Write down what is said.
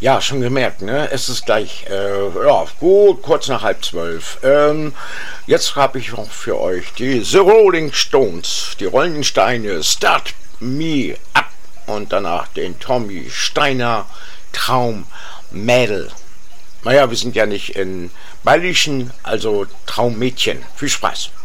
Ja, schon gemerkt, ne? Es ist gleich, ja, gut, kurz nach 11:30. Jetzt habe ich noch für euch die The Rolling Stones, die Rollenden Steine, Start Me Up und danach den Tommy Steiner Traummädel. Naja, wir sind ja nicht in Bayerischen, also Traummädchen. Viel Spaß.